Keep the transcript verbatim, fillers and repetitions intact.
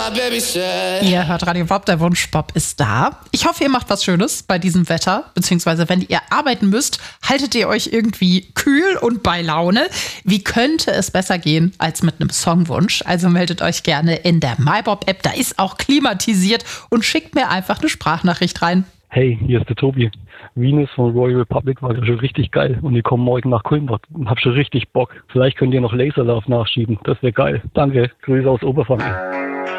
Ihr hört Radio Bob, der Wunschbob ist da. Ich hoffe, ihr macht was Schönes bei diesem Wetter, beziehungsweise wenn ihr arbeiten müsst, haltet ihr euch irgendwie kühl und bei Laune. Wie könnte es besser gehen als mit einem Songwunsch? Also meldet euch gerne in der MyBob-App, da ist auch klimatisiert und schickt mir einfach eine Sprachnachricht rein. Hey, hier ist der Tobi. Venus von Royal Republic war schon richtig geil und ich komme morgen nach Kulmbach und hab schon richtig Bock. Vielleicht könnt ihr noch Laserlove nachschieben, das wäre geil. Danke, Grüße aus Oberfranken.